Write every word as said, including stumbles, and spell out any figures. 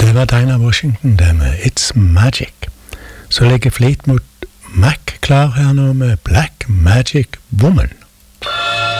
Det var Dinah Washington, det med It's Magic. Så legger Fleetwood Mac klar her nå med Black Magic Woman.